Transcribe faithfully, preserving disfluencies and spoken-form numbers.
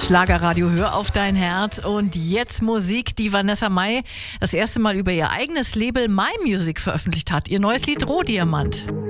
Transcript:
Schlagerradio, hör auf dein Herz. Und jetzt Musik, die Vanessa Mai das erste Mal über ihr eigenes Label My Music veröffentlicht hat. Ihr neues Lied Rohdiamant.